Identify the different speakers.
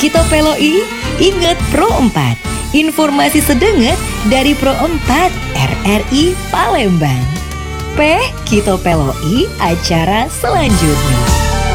Speaker 1: Kita peloi, ingat Pro 4. Informasi sedenget dari Pro 4 RRI Palembang. Kita peloi acara selanjutnya.